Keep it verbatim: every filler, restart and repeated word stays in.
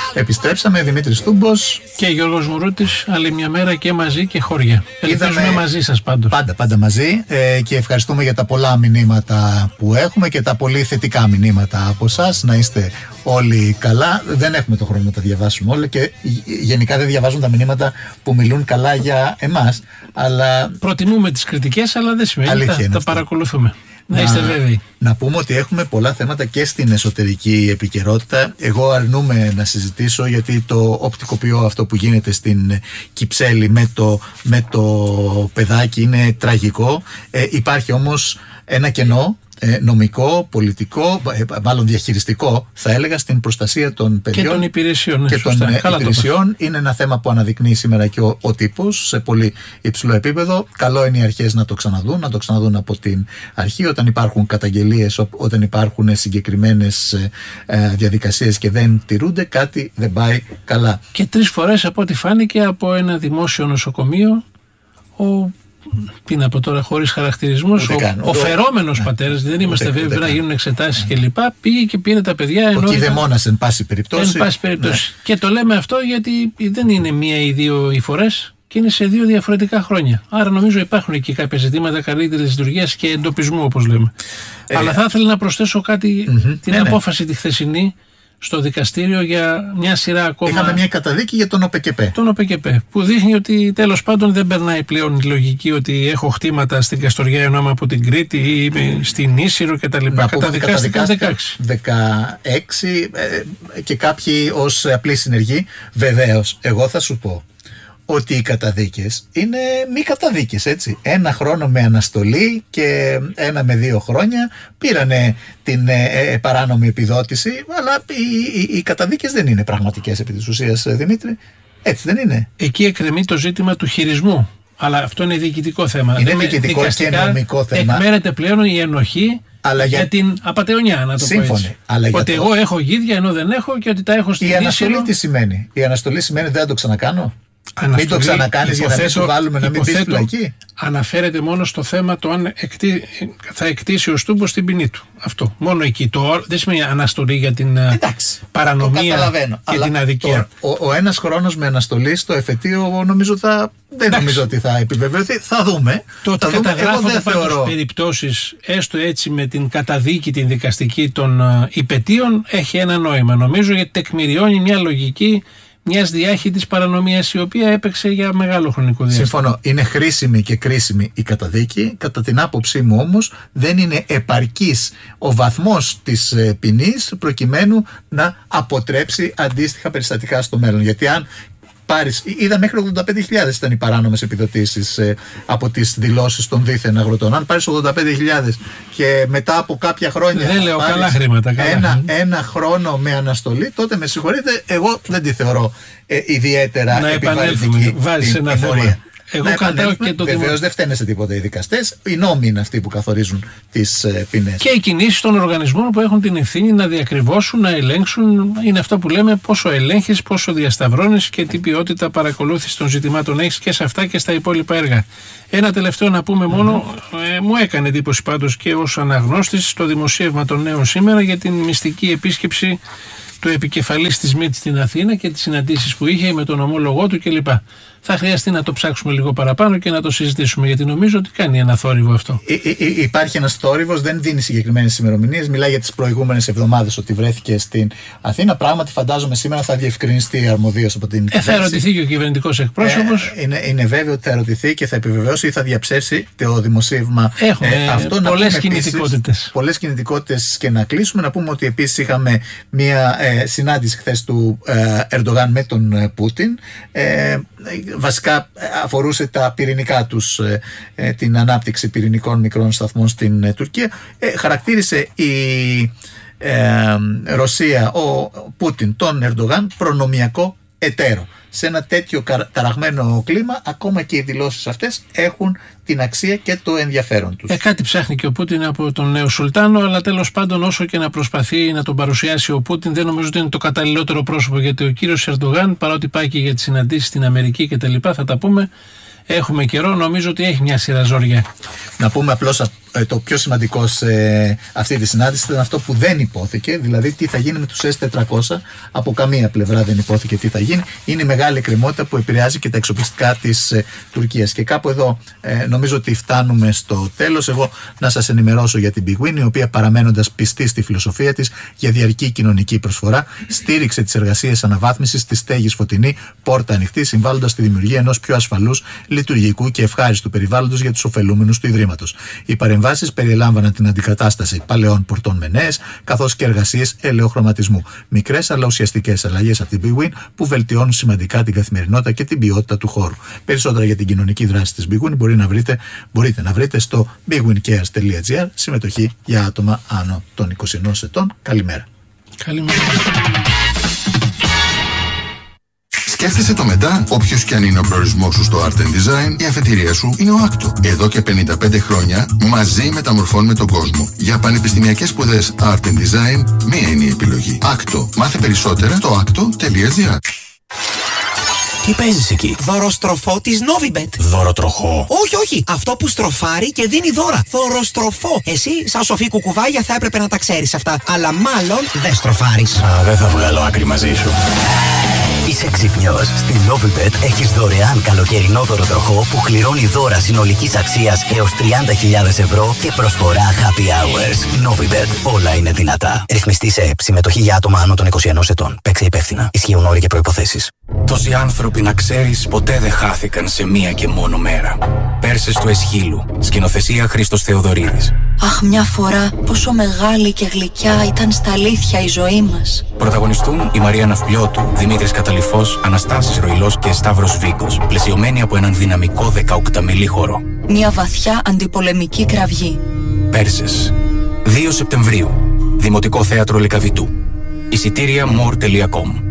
Επιστρέψαμε, Δημήτρης Τούμπος και Γιώργος Μουρούτης, άλλη μια μέρα και μαζί και χώρια. Ελπίζουμε μαζί σας πάντως. Πάντα, πάντα μαζί ε, και ευχαριστούμε για τα πολλά μηνύματα που έχουμε και τα πολύ θετικά μηνύματα από εσάς. Να είστε όλοι καλά. Δεν έχουμε το χρόνο να τα διαβάσουμε όλα και γενικά δεν διαβάζουν τα μηνύματα που μιλούν καλά για εμάς. Αλλά... Προτιμούμε τις κριτικές, αλλά δεν σημαίνει. Τα, τα παρακολουθούμε. Να, είστε βέβαιοι. Να πούμε ότι έχουμε πολλά θέματα και στην εσωτερική επικαιρότητα. Εγώ αρνούμαι να συζητήσω γιατί το οπτικοποιώ αυτό που γίνεται στην Κυψέλη με το, με το παιδάκι είναι τραγικό. Ε, υπάρχει όμως ένα κενό νομικό, πολιτικό, μάλλον διαχειριστικό θα έλεγα, στην προστασία των παιδιών και των υπηρεσιών, και σωστά. των Καλά υπηρεσιών. Είναι ένα θέμα που αναδεικνύει σήμερα και ο, ο τύπος σε πολύ υψηλό επίπεδο. Καλό είναι οι αρχές να το ξαναδούν, να το ξαναδούν από την αρχή, όταν υπάρχουν καταγγελίες, όταν υπάρχουν συγκεκριμένες ε, διαδικασίες και δεν τηρούνται, κάτι δεν πάει καλά. Και τρεις φορές από ό,τι φάνηκε από ένα δημόσιο νοσοκομείο ο τι να πω τώρα, χωρίς χαρακτηρισμούς, ο, ο φερόμενος ναι. πατέρας, δεν είμαστε βέβαιοι να γίνουν εξετάσεις κλπ. Πήγε και πήρε τα παιδιά. Ο κηδεμόνας εν πάση περιπτώσει. Εν πάση περιπτώσει. Ναι. Και το λέμε αυτό γιατί δεν είναι μία ή δύο οι φορές και είναι σε δύο διαφορετικά χρόνια. Άρα νομίζω υπάρχουν εκεί κάποια ζητήματα καλύτερης λειτουργίας και εντοπισμού, όπως λέμε. Ε, Αλλά θα ήθελα να προσθέσω κάτι, mm-hmm. την ναι, απόφαση ναι. τη χθεσινή στο δικαστήριο για μια σειρά ακόμα. Είχαμε μια καταδίκη για τον ΟΠΕΚΕΠΕ. Τον ΟΠΕΚΕΠΕ, που δείχνει ότι τέλος πάντων δεν περνάει πλέον η λογική ότι έχω χτήματα στην Καστοριά ενώ είμαι από την Κρήτη ή είμαι στην Ίσυρο κτλ. Καταδικάστηκαν δεκαέξι. δεκαέξι ε, και κάποιοι ως απλοί συνεργοί. Βεβαίως, εγώ θα σου πω ότι οι καταδίκες είναι μη καταδίκες, έτσι. Ένα χρόνο με αναστολή και ένα με δύο χρόνια πήρανε την ε, ε, παράνομη επιδότηση, αλλά οι, οι, οι καταδίκες δεν είναι πραγματικές επί της ουσίας, Δημήτρη. Έτσι δεν είναι. Εκεί εκκρεμεί το ζήτημα του χειρισμού. Αλλά αυτό είναι διοικητικό θέμα. Είναι διοικητικό και νομικό θέμα. Εκμένεται πλέον η ενοχή αλλά για, για την απατεωνιά, να το Σύμφωνη, πω έτσι. Αλλά ότι το... εγώ έχω γίδια ενώ δεν έχω και ότι τα έχω στην Η αναστολή Ίσυρο... τι σημαίνει? Η αναστολή σημαίνει δεν θα το ξανακάνω. Αναστολή, μην το ξανακάνεις για να μην σου βάλουμε να μην πεις φυλακή. Αναφέρεται μόνο στο θέμα το αν εκτί, θα εκτίσει ο Στούμπος την ποινή του. Αυτό. Μόνο εκεί. Το, δεν σημαίνει αναστολή για την Εντάξει, παρανομία και αλλά την αδικία. Το, ο, ο ένας χρόνος με αναστολή στο εφετείο νομίζω θα, δεν Εντάξει. νομίζω ότι θα επιβεβαιωθεί. Θα δούμε. Το ότι καταγράφονται πάντως περιπτώσεις έστω έτσι με την καταδίκη την δικαστική των uh, υπετίων έχει ένα νόημα. Νομίζω γιατί τεκμηριώνει μια λογική μιας διάχυτης παρανομίας η οποία έπαιξε για μεγάλο χρονικό διάστημα. Συμφωνώ. Είναι χρήσιμη και κρίσιμη η καταδίκη. Κατά την άποψή μου όμως δεν είναι επαρκής ο βαθμός της ποινής προκειμένου να αποτρέψει αντίστοιχα περιστατικά στο μέλλον. Γιατί αν πάρεις, είδα μέχρι ογδόντα πέντε χιλιάδες ήταν οι παράνομες επιδοτήσεις ε, από τις δηλώσεις των δίθεν αγροτών. Αν πάρεις ογδόντα πέντε χιλιάδες και μετά από κάποια χρόνια δεν λέω καλά χρήματα, καλά. Ένα, ένα χρόνο με αναστολή, τότε με συγχωρείτε, εγώ δεν τη θεωρώ ε, ιδιαίτερα να επιβαρυντική. Βάζεις ένα θέμα. Εγώ κρατάω και το βεβαίως δεν φταίνε σε τίποτα οι δικαστές. Οι νόμοι είναι αυτοί που καθορίζουν τις ε, ποινές. Και οι κινήσεις των οργανισμών που έχουν την ευθύνη να διακριβώσουν, να ελέγξουν. Είναι αυτό που λέμε πόσο ελέγχεις, πόσο διασταυρώνεις και τι ποιότητα παρακολούθησης των ζητημάτων έχεις και σε αυτά και στα υπόλοιπα έργα. Ένα τελευταίο να πούμε μόνο, mm-hmm. ε, μου έκανε εντύπωση πάντως και ως αναγνώστης το δημοσίευμα των νέων σήμερα για την μυστική επίσκεψη του επικεφαλής της ΜΙΤ στην Αθήνα και τις συναντήσεις που είχε με τον ομόλογό του κλπ. Θα χρειαστεί να το ψάξουμε λίγο παραπάνω και να το συζητήσουμε, γιατί νομίζω ότι κάνει ένα θόρυβο αυτό. Υ, υ, υ, υπάρχει ένας θόρυβος, δεν δίνει συγκεκριμένες ημερομηνίες, μιλάει για τις προηγούμενες εβδομάδες ότι βρέθηκε στην Αθήνα. Πράγματι, φαντάζομαι σήμερα θα διευκρινιστεί αρμοδίως από την ε, θα ερωτηθεί και ο κυβερνητικός εκπρόσωπος. Ε, είναι, είναι βέβαιο ότι θα ερωτηθεί και θα επιβεβαιώσει ή θα διαψεύσει το δημοσίευμα. Έχουμε ε, αυτό. Πολλές κινητικότητες. Πολλές κινητικότητες και να κλείσουμε. Να πούμε ότι επίσης είχαμε μια ε, συνάντηση χθες του ε, Ερντογάν με τον ε, Πούτιν. Ε, βασικά αφορούσε τα πυρηνικά τους, ε, την ανάπτυξη πυρηνικών μικρών σταθμών στην ε, Τουρκία. Ε, χαρακτήρισε η ε, Ρωσία, ο Πούτιν, τον Ερντογάν προνομιακό εταίρο. Σε ένα τέτοιο ταραγμένο κλίμα, ακόμα και οι δηλώσεις αυτές έχουν την αξία και το ενδιαφέρον τους. Ε, κάτι ψάχνει και ο Πούτιν από τον νέο Σουλτάνο, αλλά τέλος πάντων, όσο και να προσπαθεί να τον παρουσιάσει ο Πούτιν, δεν νομίζω ότι είναι το καταλληλότερο πρόσωπο. Γιατί ο κύριος Ερντογάν, παρότι πάει και για τις συναντήσεις στην Αμερική και τα λοιπά, θα τα πούμε. Έχουμε καιρό, νομίζω ότι έχει μια σειρά ζόρια. Να πούμε απλώς το πιο σημαντικό σε αυτή τη συνάντηση ήταν αυτό που δεν υπόθηκε, δηλαδή τι θα γίνει με τους ες τετρακόσια. Από καμία πλευρά δεν υπόθηκε τι θα γίνει. Είναι η μεγάλη εκκρεμότητα που επηρεάζει και τα εξοπλιστικά της ε, Τουρκίας. Και κάπου εδώ ε, νομίζω ότι φτάνουμε στο τέλος. Εγώ να σας ενημερώσω για την Big Win, η οποία παραμένοντας πιστή στη φιλοσοφία της για διαρκή κοινωνική προσφορά, στήριξε τις εργασίες αναβάθμισης της στέγης Φωτεινή, πόρτα ανοιχτή, συμβάλλοντας στη δημιουργία ενός πιο ασφαλούς, λειτουργικού και ευχάριστου περιβάλλοντος για τους ωφελούμενους του Ιδρύματος. Οι παρεμβάσεις περιελάμβαναν την αντικατάσταση παλαιών πορτών με νέες, καθώς και εργασίες ελαιοχρωματισμού. Μικρές αλλά ουσιαστικές αλλαγές από την Big Win που βελτιώνουν σημαντικά την καθημερινότητα και την ποιότητα του χώρου. Περισσότερα για την κοινωνική δράση της Big Win μπορεί να βρείτε, μπορείτε να βρείτε στο big win cares τελεία gr. Συμμετοχή για άτομα άνω των είκοσι ενός ετών. Καλημέρα. Καλημέρα. Σκέφτεσαι το μετά, όποιος και αν είναι ο προορισμός σου στο Art and Design, η αφετηρία σου είναι ο άκτο. Εδώ και πενήντα πέντε χρόνια μαζί μεταμορφώνουμε τον κόσμο. Για πανεπιστημιακές σπουδές Art and Design, μία είναι η επιλογή. άκτο. Μάθε περισσότερα στο άκτο τελεία gr. Τι παίζεις εκεί? Δωροστροφό της Novibet. Δωροτροχό? Όχι, όχι. Αυτό που στροφάρει και δίνει δώρα. Δωροστροφό. Εσύ, σαν σοφή κουκουβάγια, θα έπρεπε να τα ξέρεις αυτά. Αλλά μάλλον δεν στροφάρεις. Α, δεν θα βγάλω άκρη μαζί σου. Είσαι ξυπνιός. Στην Novibet έχεις δωρεάν καλοκαιρινό δωροτροχό που κληρώνει δώρα συνολικής αξίας έως τριάντα χιλιάδες ευρώ και προσφορά happy hours. Novibet. Όλα είναι δυνατά. Ρυθμιστή σε ΕΠ. Συμμετοχή για άτομα άνω των είκοσι ενός ετών. Παίξε υπεύθυνα. Ισχύουν όροι και προϋποθέσεις. Τόσοι άνθρωποι, να ξέρεις, ποτέ δεν χάθηκαν σε μία και μόνο μέρα. Πέρσες του Εσχύλου. Σκηνοθεσία Χρήστος Θεοδωρίδης. Αχ, μια φορά πόσο μεγάλη και γλυκιά ήταν στα αλήθεια η ζωή μας. Πρωταγωνιστούν η Μαρία Ναυπλιώτου, Δημήτρης Καταλυφός, Αναστάσης Ροϊλός και Σταύρος Βίκος, πλαισιωμένοι από έναν δυναμικό δεκαοκταμελή χώρο. Μια βαθιά αντιπολεμική κραυγή. Πέρσες. δύο Σεπτεμβρίου. Δημοτικό Θέατρο Λυκαβητού. Εισιτήρια more τελεία com.